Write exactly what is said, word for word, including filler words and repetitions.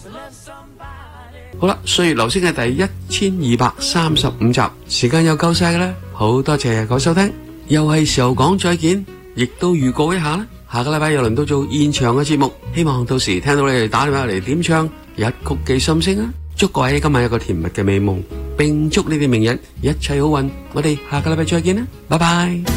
好啦，歲月留聲嘅第一千二百三十五集，時間又夠晒㗎啦，好多謝各位收聽，又係時候講再見，亦都預告一下啦，下個禮拜又輪到做現場嘅節目，希望到時聽到你哋打電話嚟點唱一曲寄心聲啊！祝各位今晚有個甜蜜嘅美夢，並祝你哋明日一切好運，我哋下個禮拜再見啦，拜拜。